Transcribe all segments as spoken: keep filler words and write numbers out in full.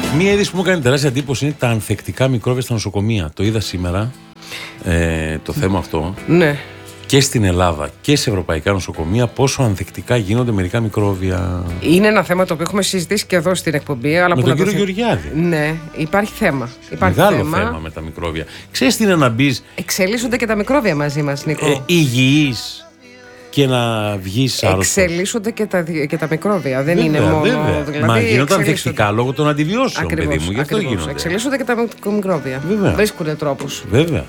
Μία είδηση που μου έκανε τεράστια εντύπωση είναι τα ανθεκτικά μικρόβια στα νοσοκομεία. Το είδα σήμερα ε, το θέμα αυτό. Ναι. Και στην Ελλάδα και σε ευρωπαϊκά νοσοκομεία, πόσο ανθεκτικά γίνονται μερικά μικρόβια. Είναι ένα θέμα το οποίο έχουμε συζητήσει και εδώ στην εκπομπή. Αλλά με που τον το κύριο θε... Γεωργιάδη. Ναι, υπάρχει θέμα. Υπάρχει Μεγάλο θέμα. θέμα με τα μικρόβια. Ξέρεις τι είναι να μπεις. Εξελίσσονται και τα μικρόβια μαζί μας, Νίκο. Ε, υγιής και να βγεις άρρωστος. Εξελίσσονται και τα, και τα μικρόβια. Δεν βέβαια, είναι μόνο. Βέβαια. Δηλαδή, μα γίνονται ανθεκτικά λόγω των αντιβιώσεων, ακριβώς, παιδί μου. Γι' αυτό ακριβώς. γίνονται. Εξελίσσονται και τα μικρόβια. Βέβαια. Βρίσκουν τρόπους. Βέβαια.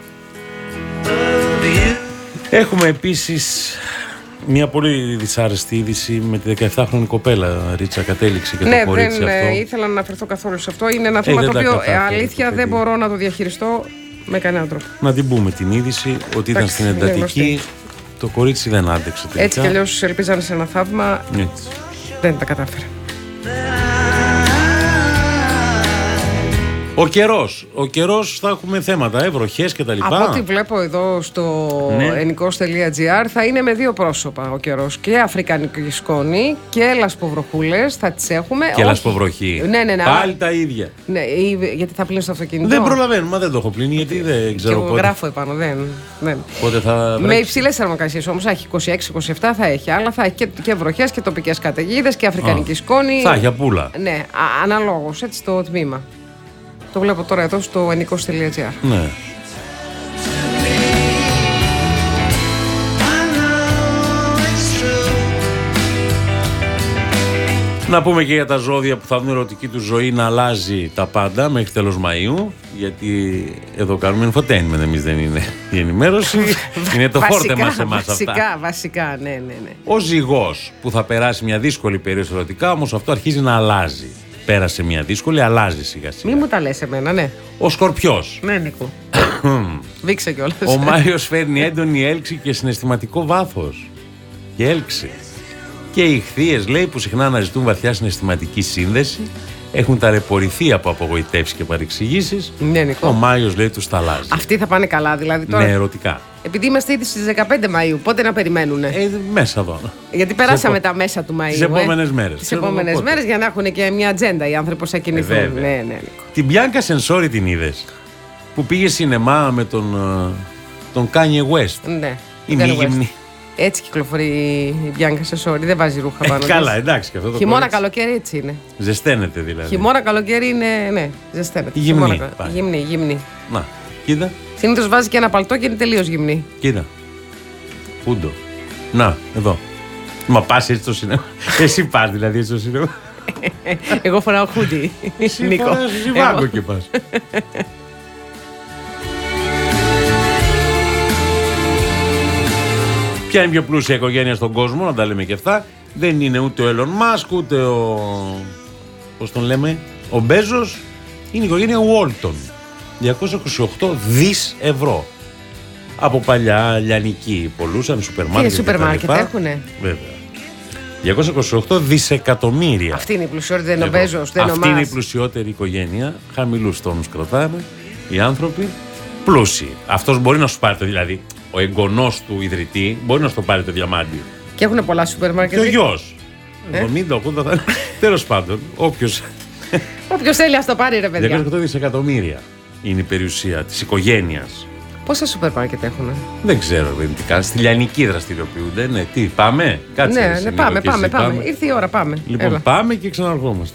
Έχουμε επίσης μια πολύ δυσάρεστη είδηση με τη δεκαεφτάχρονη κοπέλα, Ρίτσα, κατέληξε και ναι, το κορίτσι δεν αυτό. Ναι, ήθελα να αναφερθώ καθόλου σε αυτό. Είναι ένα θέμα ε, το οποίο κατάφερε, αλήθεια το δεν μπορώ να το διαχειριστώ με κανέναν τρόπο. Να την πούμε την είδηση ότι ήταν στην εντατική. Το κορίτσι δεν άντεξε τελικά. Έτσι κι αλλιώς ελπίζανε σε ένα θαύμα. Έτσι. Δεν τα κατάφερε. Ο καιρός. Ο καιρός θα έχουμε θέματα, ε, βροχές και τα λοιπά. Από ό,τι βλέπω εδώ στο ναι. ενικός τελεία τζι άρ θα είναι με δύο πρόσωπα ο καιρός. Και αφρικανική σκόνη και λασποβροχούλες θα τις έχουμε. Και λασποβροχή. Ναι, ναι, ναι. Πάλι τα ίδια. Ναι, γιατί θα πλύνεις το αυτοκίνητο. Δεν προλαβαίνω, μα δεν το έχω πλύνει γιατί δεν ξέρω και εγώ πότε. γράφω επάνω, δεν. δεν. Πότε θα με υψηλές θερμοκρασίες όμως, θα έχει είκοσι έξι είκοσι επτά θα έχει, αλλά θα έχει και, και βροχές και τοπικές καταιγίδες και αφρικανική oh. σκόνη. Θα έχει απούλα. Ναι, αναλόγως, έτσι το τμήμα. Το βλέπω τώρα εδώ στο ενικός τελεία τζι άρ. Ναι. Να πούμε και για τα ζώδια που θα δουν ερωτική του ζωή να αλλάζει τα πάντα μέχρι τέλος Μαΐου. Γιατί εδώ κάνουμε infotainment, εμείς δεν είναι η ενημέρωση. Είναι το φόρτε μας εμάς αυτά. Βασικά, βασικά, ναι, ναι, ναι. Ο ζυγός που θα περάσει μια δύσκολη περίοδο ερωτικά, όμως αυτό αρχίζει να αλλάζει. Πέρασε μια δύσκολη, αλλάζει σιγά σιγά. Μη μου τα λες εμένα, ναι. Ο Σκορπιός. Ναι, Νίκο. Δείξε κιόλας. Ο Μάιος φέρνει έντονη έλξη και συναισθηματικό βάθος. Και έλξη. Και οι Ιχθύες, λέει, που συχνά αναζητούν βαθιά συναισθηματική σύνδεση, έχουν ταλαιπωρηθεί από απογοητεύσεις και παρεξηγήσεις. Ναι, Νίκο. Ο Μάιος, λέει, τους τα αλλάζει. Αυτοί θα πάνε καλά, δηλαδή τώρα. Ναι, ερωτικά. Επειδή είμαστε ήδη στις δεκαπέντε Μαΐου, πότε να περιμένουνε. Ε, μέσα εδώ. Γιατί περάσαμε επο... τα μέσα του Μαΐου. Τις επόμενες ε. μέρες. Τις επόμενες μέρες για να έχουν και μια ατζέντα οι άνθρωποι πώς θα κινηθούν. Ε, ναι, ναι, Νίκο. Την Μπιάνκα Σενσόρι την είδες? Που πήγε σινεμά με τον, τον Kanye West. Ναι. Είναι η γυμνή. Έτσι κυκλοφορεί η Μπιάνκα Σενσόρι, δεν βάζει ρούχα πάνω. Ε, καλά, εντάξει και αυτό το χειμώνα καλοκαίρι έτσι είναι. Ζεσταίνεται δηλαδή. Χειμώνα καλοκαίρι είναι, ναι, ζεσταίνεται. Γυμνή. Γυμνή, γυμνή. Να, κοίτα. Συνήθως βάζει και ένα παλτό και είναι τελείως γυμνή. Κοίτα. Πούντο. Να, εδώ. Μα πας έτσι στο σινεμά. Εσύ πας δηλαδή έτσι στο σινεμά. Εγώ φοράω χούντι. Εσύ φοράς ζιβάγκο και πας. Ποια είναι η πιο πλούσια οικογένεια στον κόσμο, να τα λέμε και αυτά. Δεν είναι ούτε ο Elon Musk, ούτε ο... πώς τον λέμε, ο Μπέζος. Είναι η οικογένεια Walton. διακόσια είκοσι οκτώ δις ευρώ. Από παλιά λιανική πολλούσαν, σούπερ μάρκετ. Και σούπερ μάρκετ έχουνε. Βέβαια. διακόσια είκοσι οκτώ δισεκατομμύρια. Αυτή είναι η πλουσιότερη, δεν είναι ο Μπέζος, δεν είναι ο Μάσκ. Αυτή είναι η πλουσιότερη οικογένεια. Χαμηλούς τόνους κρατάνε οι άνθρωποι. Πλούσιοι. Αυτός μπορεί να σου πάρει το, δηλαδή ο εγγονός του ιδρυτή μπορεί να σου το πάρει το διαμάντι. Και έχουν πολλά σούπερ μάρκετ. Και ο γιος. εβδομήντα ογδόντα θα είναι. Τέλος πάντων, όποιος. Όποιος θέλει ας το πάρει, ρε παιδιά. διακόσια οκτώ δισεκατομμύρια είναι η περιουσία της οικογένειας. Πόσα σούπερ μάρκετ έχουνε? Δεν ξέρω, δεν τι κάνει. Στη λιανική δραστηριοποιούνται. Ναι, τι, πάμε. Κάτσε. Ναι, ναι, πάμε, πάμε, πάμε, πάμε. Ήρθε η ώρα, πάμε. Λοιπόν, έλα. Πάμε και ξαναρχόμαστε.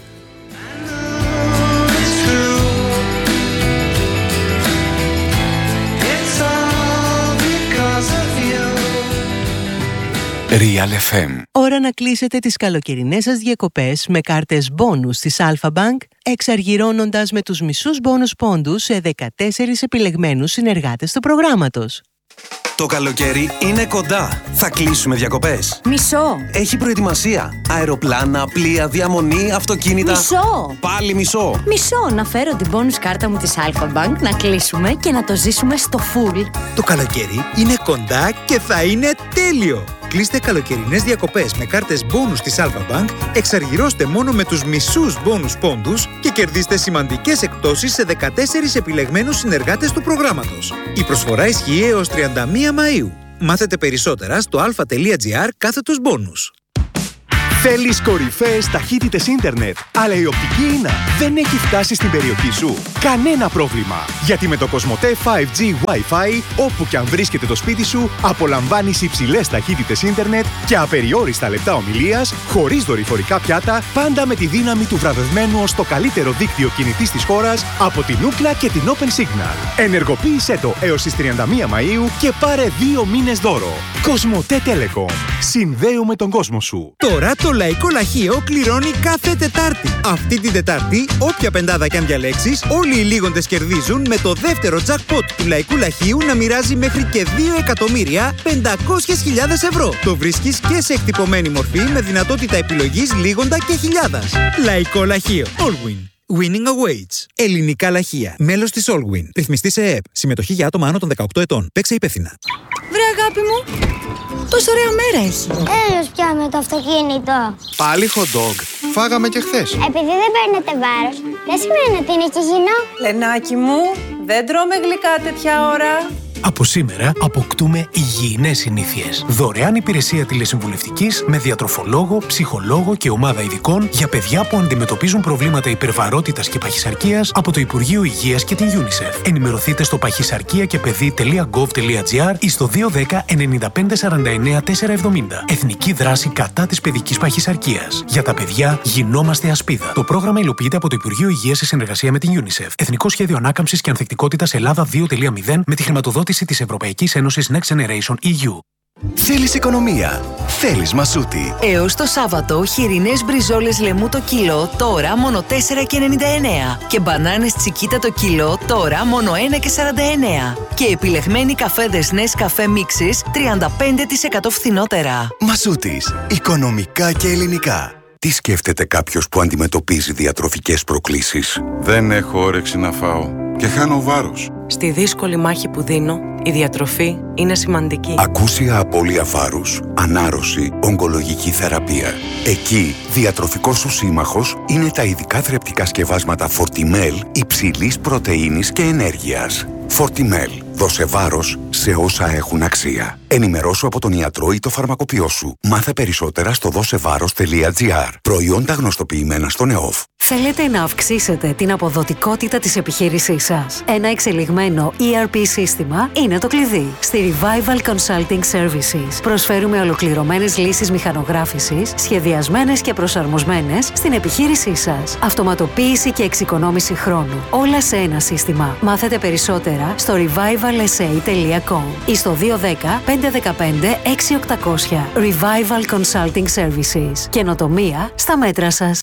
Real εφ εμ. Ώρα να κλείσετε τις καλοκαιρινές σας διακοπές με κάρτες μπόνους της Alpha Bank, εξαργυρώνοντας με τους μισούς μπόνους πόντους σε δεκατέσσερις επιλεγμένους συνεργάτες του προγράμματος. Το καλοκαίρι είναι κοντά. Θα κλείσουμε διακοπές. Μισό. Έχει προετοιμασία. Αεροπλάνα, πλοία, διαμονή, αυτοκίνητα. Μισό. Πάλι μισό. Μισό. Να φέρω την bonus κάρτα μου της Alpha Bank, να κλείσουμε και να το ζήσουμε στο full. Το καλοκαίρι είναι κοντά και θα είναι τέλειο. Κλείστε καλοκαιρινές διακοπές με κάρτες μπόνους της Alpha Bank, εξαργυρώστε μόνο με τους μισούς μπόνους πόντους και κερδίστε σημαντικές εκπτώσεις σε δεκατέσσερις επιλεγμένους συνεργάτες του προγράμματος. Η προσφορά ισχύει έως τριάντα μία Μαΐου. Μάθετε περισσότερα στο alpha.gr κάθετος μπόνους. Θέλεις κορυφαίες ταχύτητες ίντερνετ, αλλά η οπτική ίνα δεν έχει φτάσει στην περιοχή σου? Κανένα πρόβλημα! Γιατί με το Κοσμοτέ φάιβ τζι Wi-Fi, όπου και αν βρίσκεται το σπίτι σου, απολαμβάνεις υψηλές ταχύτητες ίντερνετ και απεριόριστα λεπτά ομιλίας, χωρίς δορυφορικά πιάτα, πάντα με τη δύναμη του βραβευμένου ως το καλύτερο δίκτυο κινητής της χώρας από την Ookla και την Open Signal. Ενεργοποίησέ το έως τις τριάντα μία Μαΐου και πάρε δύο μήνες δώρο. Κοσμοτέ Telecom. Συνδέουμε τον κόσμο σου. Τώρα το Λαϊκό Λαχείο κληρώνει κάθε Τετάρτη. Αυτή την Τετάρτη, όποια πεντάδα κι αν διαλέξεις, όλοι οι λίγοντες κερδίζουν με το δεύτερο jackpot του Λαϊκού Λαχείου να μοιράζει μέχρι και δύο εκατομμύρια πεντακόσιες χιλιάδες ευρώ. Το βρίσκεις και σε εκτυπωμένη μορφή με δυνατότητα επιλογής λίγοντα και χιλιάδας. Λαϊκό Λαχείο. Allwin. Winning awaits. Ελληνικά λαχεία. Μέλος της Allwin. Ρυθμιστή σε ΕΕΠ. Συμμετοχή για άτομα άνω των δεκαοκτώ ετών. Παίξε υπεύθυνα. Βρε αγάπη μου, τόσο ωραία μέρα έχει. Έλος πια με το αυτοκίνητο. Πάλι hot dog. Φάγαμε και χθες. Επειδή δεν παίρνετε βάρος, δεν σημαίνει ότι είναι υγιεινό. Λενάκι μου, δεν τρώμε γλυκά τέτοια ώρα. Από σήμερα αποκτούμε υγιεινές συνήθειες. Δωρεάν υπηρεσία τηλεσυμβουλευτικής με διατροφολόγο, ψυχολόγο και ομάδα ειδικών για παιδιά που αντιμετωπίζουν προβλήματα υπερβαρότητας και παχυσαρκίας από το Υπουργείο Υγείας και την UNICEF. Ενημερωθείτε στο παχυσαρκία και παιδί τελεία γκοβ τελεία τζι άρ ή στο δύο ένα μηδέν εννιά πέντε σαράντα εννιά τετρακόσια εβδομήντα. Εθνική δράση κατά της παιδικής παχυσαρκίας. Για τα παιδιά γινόμαστε ασπίδα. Το πρόγραμμα υλοποιείται από το Υπουργείο Υγείας σε συνεργασία με την UNICEF. Εθνικό Σχέδιο Ανάκαμψης και Ανθεκτικότητας Ελλάδα δύο κόμμα μηδέν με τη χρηματοδότηση της Ευρωπαϊκής Ένωσης Next Generation ι γιου. Θέλεις οικονομία. Θέλεις Μασούτη. Έως το Σάββατο, χοιρινές μπριζόλες λεμού το κιλό, τώρα μόνο τέσσερα και ενενήντα εννέα. Και μπανάνες τσικίτα το κιλό, τώρα μόνο ένα και σαράντα εννέα. Και επιλεγμένοι καφέδες Nescafé Mixes, τριάντα πέντε τοις εκατό φθηνότερα. Μασούτης. Οικονομικά και ελληνικά. Τι σκέφτεται κάποιος που αντιμετωπίζει διατροφικές προκλήσεις? Δεν έχω όρεξη να φάω και χάνω βάρος. Στη δύσκολη μάχη που δίνω, η διατροφή είναι σημαντική. Ακούσια απώλεια βάρους, ανάρρωση, ογκολογική θεραπεία. Εκεί, διατροφικός σου σύμμαχος είναι τα ειδικά θρεπτικά σκευάσματα Fortimel υψηλής πρωτεΐνης και ενέργειας. Fortimel. Δώσε βάρος σε όσα έχουν αξία. Ενημερώσου από τον ιατρό ή το φαρμακοποιό σου. Μάθε περισσότερα στο δώσεβάρος τελεία τζι άρ. Προϊόντα γνωστοποιημένα στον ΕΟΦ. Θέλετε να αυξήσετε την αποδοτικότητα της επιχείρησής σας? Ένα εξελιγμένο ι αρ πι σύστημα είναι το κλειδί. Στη Revival Consulting Services προσφέρουμε ολοκληρωμένες λύσεις μηχανογράφησης, σχεδιασμένες και προσαρμοσμένες στην επιχείρησή σας. Αυτοματοποίηση και εξοικονόμηση χρόνου. Όλα σε ένα σύστημα. Μάθετε περισσότερα στο revival s a τελεία com ή στο δύο ένα μηδέν πέντε ένα πέντε έξι οκτακόσια. Revival Consulting Services. Καινοτομία στα μέτρα σας.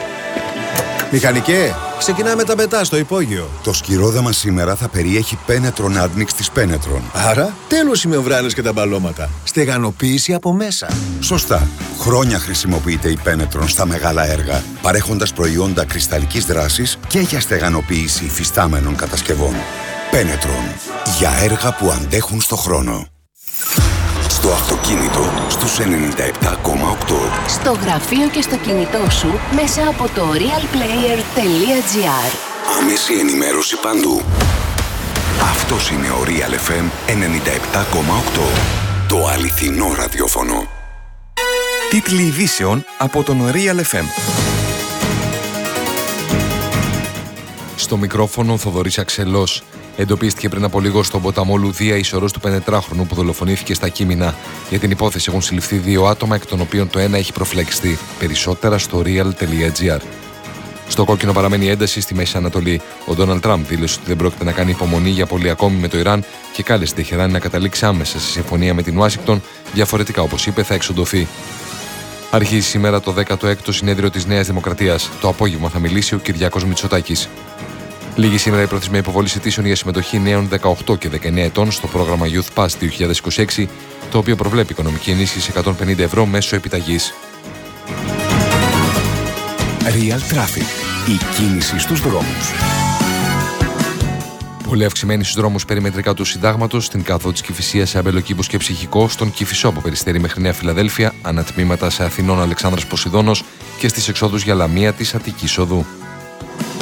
Μηχανικέ, ξεκινάμε τα πετά στο υπόγειο. Το σκυρόδεμα σήμερα θα περιέχει Penetron Admix της Penetron. Άρα, τέλος οι μεμβράνες και τα μπαλώματα. Στεγανοποίηση από μέσα. Σωστά. Χρόνια χρησιμοποιείται η Penetron στα μεγάλα έργα, παρέχοντας προϊόντα κρυσταλλικής δράσης και για στεγανοποίηση υφιστάμενων κατασκευών. Penetron. Για έργα που αντέχουν στο χρόνο. Στο αυτοκίνητο, στους ενενήντα επτά κόμμα οκτώ. Στο γραφείο και στο κινητό σου, μέσα από το realplayer τελεία τζι άρ. Άμεση ενημέρωση παντού. Αυτός είναι ο Real εφ εμ ενενήντα επτά κόμμα οκτώ. Το αληθινό ραδιόφωνο. Τίτλοι ειδήσεων από τον Real εφ εμ. Στο μικρόφωνο Θοδωρής Αξελός. Εντοπίστηκε πριν από λίγο στον ποταμό Λουδία η σωρός του πενετράχρονου που δολοφονήθηκε στα Κείμηνα. Για την υπόθεση έχουν συλληφθεί δύο άτομα, εκ των οποίων το ένα έχει προφυλακιστεί. Περισσότερα στο real τελεία τζι άρ. Στο κόκκινο παραμένει ένταση στη Μέση Ανατολή. Ο Ντόναλντ Τραμπ δήλωσε ότι δεν πρόκειται να κάνει υπομονή για πολύ ακόμη με το Ιράν και κάλεσε την Τεχεράνη να καταλήξει άμεσα σε συμφωνία με την Ουάσιγκτον. Διαφορετικά, όπως είπε, θα εξοντωθεί. Αρχίζει σήμερα το δέκατο έκτο συνέδριο της Νέας Δημοκρατίας. Το απόγευμα θα μιλήσει ο Κυριάκος Μητσοτάκης. Λίγη σήμερα η προθεσμία υποβολής αιτήσεων για συμμετοχή νέων δεκαοκτώ και δεκαεννέα ετών στο πρόγραμμα Youth Pass δύο χιλιάδες είκοσι έξι, το οποίο προβλέπει οικονομική ενίσχυση εκατόν πενήντα ευρώ μέσω επιταγής. Real Traffic. Η κίνηση στους δρόμους. Πολύ αυξημένη στους δρόμους περιμετρικά του Συντάγματος, στην κάθοδο της Κηφισίας σε Αμπελοκήπους και Ψυχικό, στον Κηφισό από Περιστέρη μέχρι Νέα Φιλαδέλφια, ανατμήματα σε Αθηνών Αλεξάνδρας Ποσειδώνος και στις εξόδους για Λαμία της Αττικής Οδού.